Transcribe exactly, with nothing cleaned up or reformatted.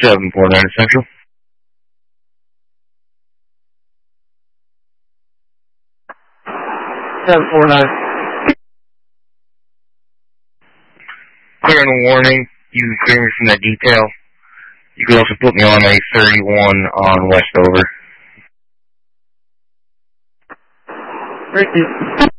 seven four nine Central. seven four nine. Clear and warning, you can clear me from that detail. You can also put me on a thirty-one on Westover. Thank you.